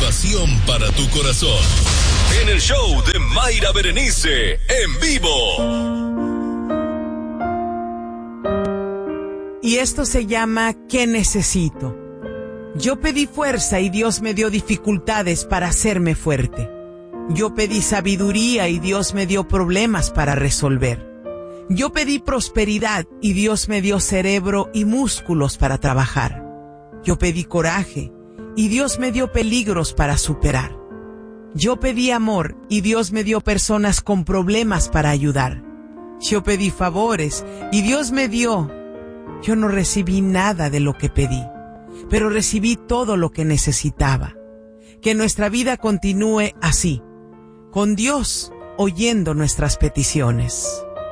motivación para tu corazón. En el show de Mayra Berenice, en vivo. Y esto se llama ¿Qué necesito? Yo pedí fuerza y Dios me dio dificultades para hacerme fuerte. Yo pedí sabiduría y Dios me dio problemas para resolver. Yo pedí prosperidad y Dios me dio cerebro y músculos para trabajar. Yo pedí coraje y Dios me dio peligros para superar. Yo pedí amor y Dios me dio personas con problemas para ayudar. Yo pedí favores y Dios me dio. Yo no recibí nada de lo que pedí, pero recibí todo lo que necesitaba. Que nuestra vida continúe así, con Dios oyendo nuestras peticiones.